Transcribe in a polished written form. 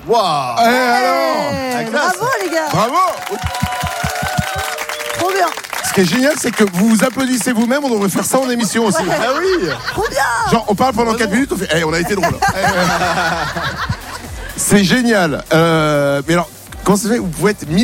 Waouh. Alors, bravo les gars. Bravo. Trop bien. Ce qui est génial, c'est que vous vous applaudissez vous-même. On devrait faire ça en émission aussi. Ah oui. Trop bien. Genre, on parle pendant 4 minutes, on fait on a été drôle. C'est génial. Mais alors, comment ça se fait? Vous pouvez être 1000